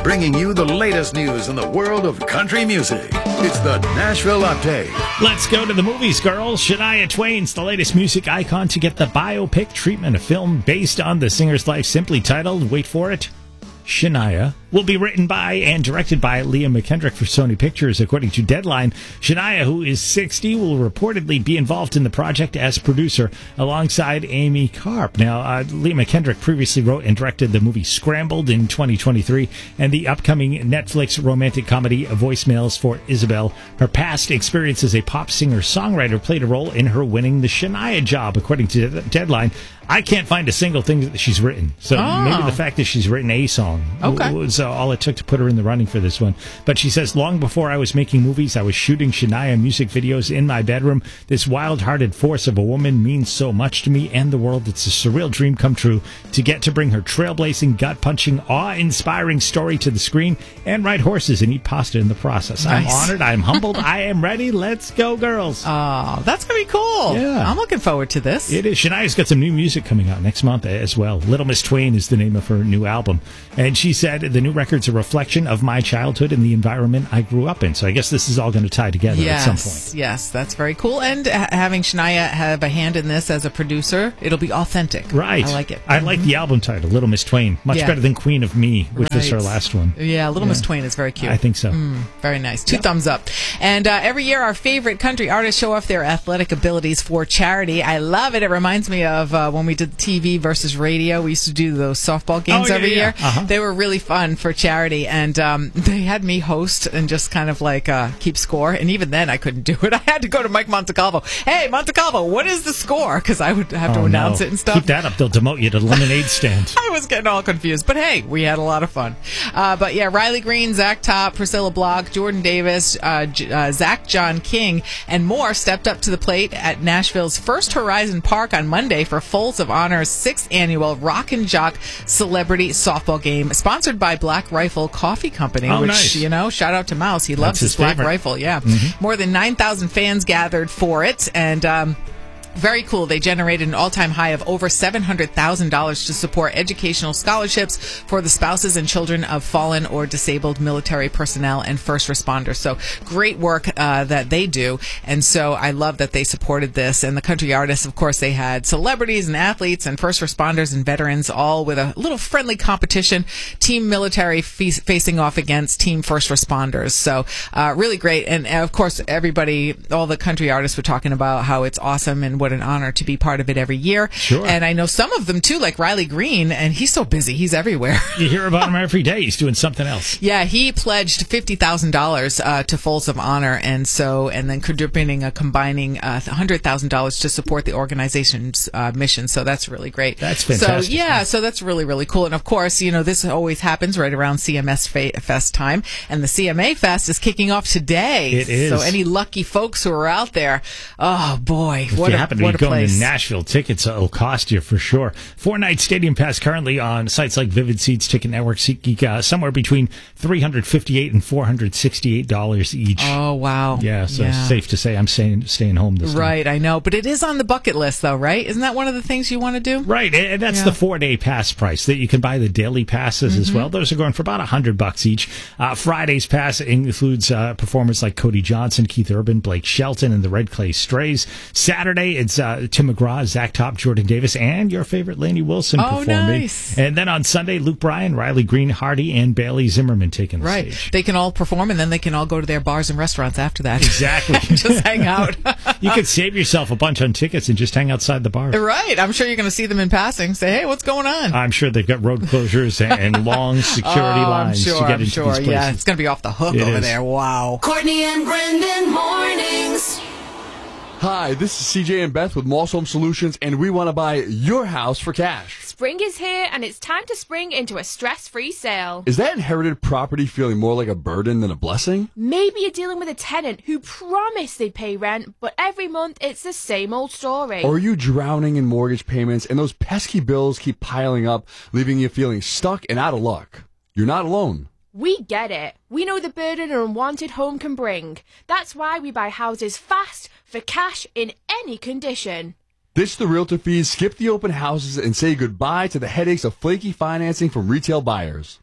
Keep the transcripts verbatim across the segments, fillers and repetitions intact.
bringing you the latest news in the world of country music. It's the Nashville Update. Let's go to the movies, girls. Shania Twain's the latest music icon to get the biopic treatment, a film based on the singer's life simply titled, wait for it, Shania, will be written by and directed by Liam McKendrick for Sony Pictures, according to Deadline. Shania, who is sixty, will reportedly be involved in the project as producer alongside Amy Karp. Now, uh, Liam McKendrick previously wrote and directed the movie Scrambled in twenty twenty-three and the upcoming Netflix romantic comedy Voicemails for Isabel. Her past experience as a pop singer-songwriter played a role in her winning the Shania job, according to Deadline. I can't find a single thing that she's written. So oh. maybe the fact that she's written a song okay. was uh, all it took to put her in the running for this one. But she says, long before I was making movies, I was shooting Shania music videos in my bedroom. This wild-hearted force of a woman means so much to me and the world. It's a surreal dream come true to get to bring her trailblazing, gut-punching, awe-inspiring story to the screen and ride horses and eat pasta in the process. Nice. I'm honored. I'm humbled. I am ready. Let's go, girls. Oh, that's going to be cool. Yeah. I'm looking forward to this. It is. Shania's got some new music coming out next month as well. Little Miss Twain is the name of her new album. And she said, the new record's a reflection of my childhood and the environment I grew up in. So I guess this is all going to tie together yes, at some point. Yes, that's very cool. And ha- having Shania have a hand in this as a producer, it'll be authentic. Right. I like it. I mm-hmm. like the album title, Little Miss Twain. Much yeah. better than Queen of Me, which right. was her last one. Yeah, Little yeah. Miss Twain is very cute. I think so. Mm, very nice. Two yep. thumbs up. And uh, every year, our favorite country artists show off their athletic abilities for charity. I love it. It reminds me of uh, when we did T V versus radio. We used to do those softball games oh, yeah, every yeah. year. Uh-huh. They were really fun for charity. And um, they had me host and just kind of like uh, keep score. And even then, I couldn't do it. I had to go to Mike Montecalvo. Hey, Montecalvo, what is the score? Because I would have to oh, announce no. it and stuff. Keep that up. They'll demote you to the lemonade stand. I was getting all confused. But hey, we had a lot of fun. Uh, but yeah, Riley Green, Zach Top, Priscilla Block, Jordan Davis, uh, J- uh, Zach John King, and more stepped up to the plate at Nashville's First Horizon Park on Monday for Folds of Honor's sixth annual Rock and Jock Celebrity Softball Game, sponsored by Black Rifle Coffee Company, oh, which, nice. you know, shout out to Mouse. He loves That's his his Black favorite. Rifle. Yeah. Mm-hmm. More than nine thousand fans gathered for it. And, um, very cool. They generated an all-time high of over seven hundred thousand dollars to support educational scholarships for the spouses and children of fallen or disabled military personnel and first responders. So great work uh, that they do. And so I love that they supported this. And the country artists, of course, they had celebrities and athletes and first responders and veterans all with a little friendly competition. Team military fe- facing off against team first responders. So uh, really great. And, uh, of course, everybody, all the country artists were talking about how it's awesome and what an honor to be part of it every year. Sure. And I know some of them too, like Riley Green, and he's so busy. He's everywhere. You hear about him every day. He's doing something else. Yeah, he pledged fifty thousand dollars uh, to Folds of Honor, and so, and then contributing a combining uh, one hundred thousand dollars to support the organization's uh, mission. So that's really great. That's fantastic. So, yeah, so that's really, really cool. And of course, you know, this always happens right around C M S Fe- Fest time, and the C M A Fest is kicking off today. It is. So any lucky folks who are out there, oh boy, If what you a, happen to what be a going place. to Nashville, tickets will cost you for sure. Four-night stadium pass currently on sites like Vivid Seats, Ticket Network, SeatGeek, uh, somewhere between three hundred fifty-eight dollars and four hundred sixty-eight dollars each. Oh, wow. Yeah, so yeah. it's safe to say I'm staying, staying home this time. Right, I know. But it is on the bucket list, though, right? Isn't that one of the things you want to do? Right, and that's Yeah. the four-day pass price. That you can buy the daily passes mm-hmm. as well. Those are going for about one hundred bucks each. Uh, Friday's pass includes uh, performers like Cody Johnson, Keith Urban, Blake Shelton, and the Red Clay Strays. Saturday, it's uh, Tim McGraw, Zach Top, Jordan Davis, and your favorite Lainey Wilson Oh, performing. nice. And then on Sunday, Luke Bryan, Riley Green, Hardy, and Bailey Zimmerman taking the Right. stage. They can all perform, and then they can all go to their bars and restaurants after that. Exactly. Just hang out. You could save yourself a bunch on tickets and just hang outside the bar. Right. I'm sure you're going to see them in passing. Say, hey, what's going on? I'm sure they've got road closures and, and long security oh, lines I'm sure, to get I'm into sure. these places. Yeah, it's going to be off the hook It over is. there. Wow. Courtney and Brendan mornings. Hi, this is C J and Beth with Moss Home Solutions, and we want to buy your house for cash. Spring is here, and it's time to spring into a stress-free sale. Is that inherited property feeling more like a burden than a blessing? Maybe you're dealing with a tenant who promised they'd pay rent, but every month it's the same old story. Or are you drowning in mortgage payments and those pesky bills keep piling up, leaving you feeling stuck and out of luck? You're not alone. We get it. We know the burden an unwanted home can bring. That's why we buy houses fast, for cash, in any condition. Ditch the realtor fees, skip the open houses, and say goodbye to the headaches of flaky financing from retail buyers.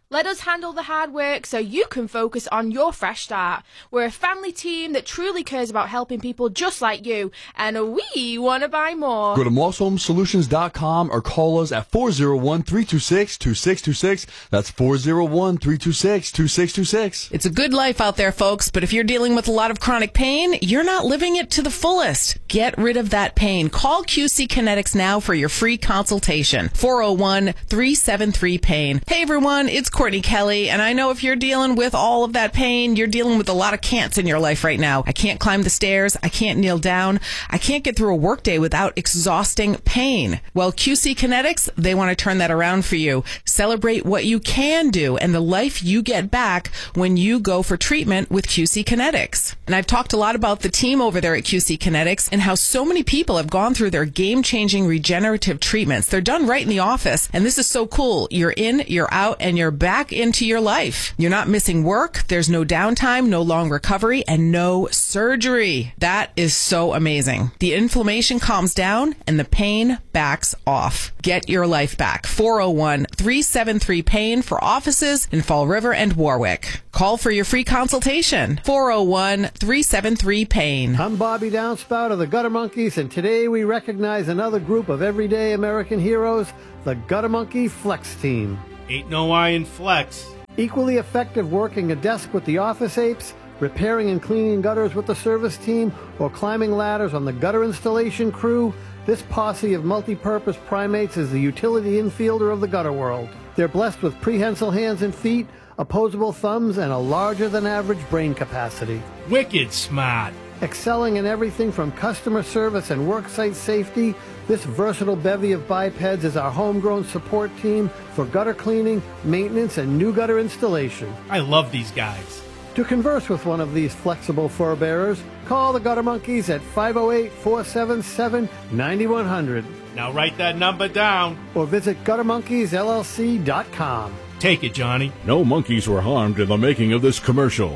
Let us handle the hard work so you can focus on your fresh start. We're a family team that truly cares about helping people just like you, and we want to buy more. Go to moss home solutions dot com or call us at four oh one, three two six, two six two six. That's four oh one, three two six, two six two six. It's a good life out there, folks, but if you're dealing with a lot of chronic pain, you're not living it to the fullest. Get rid of that pain. Call Q C Kinetics now for your free consultation. four oh one, three seven three, pain. Hey everyone, it's Courtney Kelly, and I know if you're dealing with all of that pain, you're dealing with a lot of can'ts in your life right now. I can't climb the stairs. I can't kneel down. I can't get through a workday without exhausting pain. Well, Q C Kinetics, they want to turn that around for you. Celebrate what you can do and the life you get back when you go for treatment with Q C Kinetics. And I've talked a lot about the team over there at Q C Kinetics and how so many people have gone through their game-changing regenerative treatments. They're done right in the office, and this is so cool. You're in, you're out, and you're back into your life. You're not missing work. There's no downtime, no long recovery, and no surgery. That is so amazing. The inflammation calms down, and the pain backs off. Get your life back. four oh one, three seven three, pain for offices in Fall River and Warwick. Call for your free consultation. four oh one, three seven three, pain. I'm Bobby Downspout of the Gutter Monkeys, and today we recognize another group of everyday American heroes, the Gutter Monkey Flex Team. Ain't no I in Flex. Equally effective working a desk with the Office Apes, repairing and cleaning gutters with the service team, or climbing ladders on the gutter installation crew, this posse of multi-purpose primates is the utility infielder of the gutter world. They're blessed with prehensile hands and feet, opposable thumbs, and a larger-than-average brain capacity. Wicked smart. Excelling in everything from customer service and worksite safety, this versatile bevy of bipeds is our homegrown support team for gutter cleaning, maintenance, and new gutter installation. I love these guys. To converse with one of these flexible fur bearers, call the Gutter Monkeys at five oh eight, four seven seven, nine one zero zero. Now write that number down. Or visit gutter monkeys L L C dot com. Take it, Johnny. No monkeys were harmed in the making of this commercial.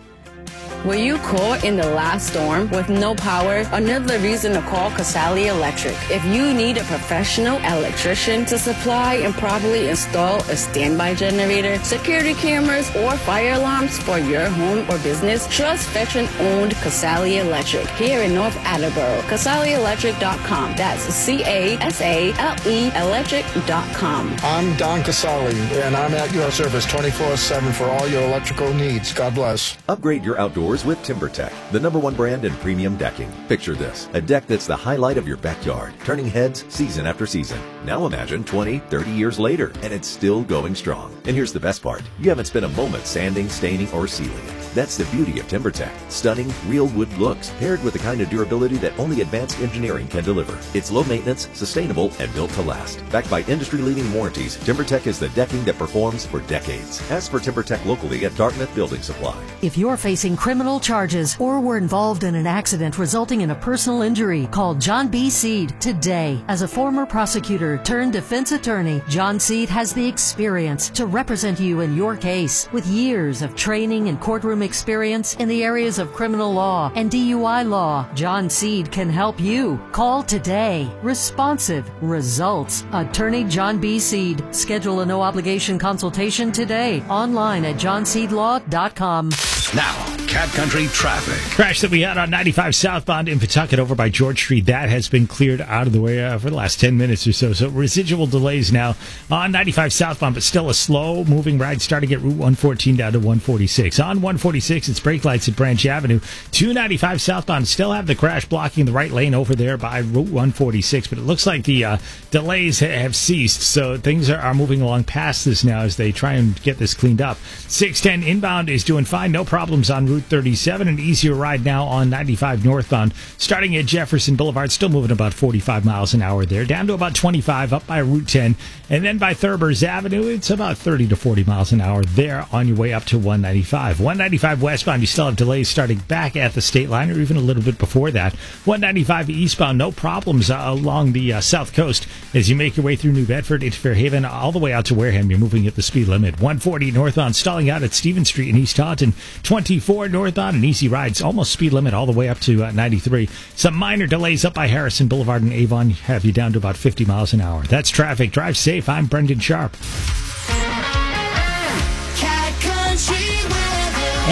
Were you caught in the last storm with no power? Another reason to call Casali Electric. If you need a professional electrician to supply and properly install a standby generator, security cameras, or fire alarms for your home or business, trust veteran-owned Casali Electric here in North Attleboro. Casali Electric dot com. That's C A S A L E electric dot com. I'm Don Casali, and I'm at your service twenty-four seven for all your electrical needs. God bless. Upgrade your outdoors with TimberTech, the number one brand in premium decking. Picture this, a deck that's the highlight of your backyard, turning heads season after season. Now imagine twenty, thirty years later, and it's still going strong. And here's the best part, you haven't spent a moment sanding, staining, or sealing it. That's the beauty of TimberTech. Stunning, real wood looks, paired with the kind of durability that only advanced engineering can deliver. It's low maintenance, sustainable, and built to last. Backed by industry-leading warranties, TimberTech is the decking that performs for decades. Ask for TimberTech locally at Dartmouth Building Supply. If you're facing criminal charges or were involved in an accident resulting in a personal injury, call John B. Seed today. As a former prosecutor turned defense attorney, John Seed has the experience to represent you in your case. With years of training and courtroom experience in the areas of criminal law and D U I law, John Seed can help you. Call today. Responsive results. Attorney John B. Seed. Schedule a no-obligation consultation today. Online at john seed law dot com. Now, Cat Country traffic. Crash that we had on ninety-five southbound in Pawtucket over by George Street. That has been cleared out of the way uh, for the last ten minutes or so. So residual delays now on ninety-five southbound, but still a slow moving ride starting at Route one fourteen down to one forty-six. On one forty-six, it's brake lights at Branch Avenue. two ninety-five southbound still have the crash blocking the right lane over there by Route one forty-six, but it looks like the uh, delays ha- have ceased. So things are, are moving along past this now as they try and get this cleaned up. six ten inbound is doing fine. No problems on Route thirty-seven. An easier ride now on ninety-five northbound. Starting at Jefferson Boulevard, still moving about forty-five miles an hour there. Down to about twenty-five up by Route ten. And then by Thurber's Avenue, it's about thirty to forty miles an hour there on your way up to one ninety-five. one ninety-five westbound, you still have delays starting back at the state line or even a little bit before that. one ninety-five eastbound, no problems uh, along the uh, south coast as you make your way through New Bedford into Fairhaven all the way out to Wareham. You're moving at the speed limit. one forty northbound, stalling out at Stevens Street in East Taunton. twenty-four northbound, an easy ride. It's almost speed limit all the way up to uh, ninety-three. Some minor delays up by Harrison Boulevard and Avon have you down to about fifty miles an hour. That's traffic. Drive safe. I'm Brendan Sharp.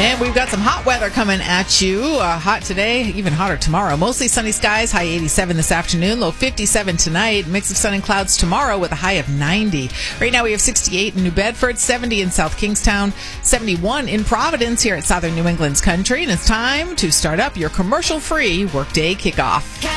And we've got some hot weather coming at you. Uh, hot today, even hotter tomorrow. Mostly sunny skies, high eighty-seven this afternoon, low fifty-seven tonight. Mix of sun and clouds tomorrow with a high of ninety. Right now we have sixty-eight in New Bedford, seventy in South Kingstown, seventy-one in Providence here at Southern New England's Country. And it's time to start up your commercial-free workday kickoff.